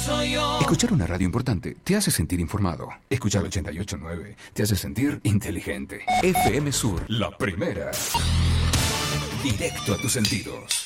soy yo. Escuchar una radio importante te hace sentir informado. Escuchar 88.9 te hace sentir inteligente. FM Sur, la primera. Directo a tus sentidos.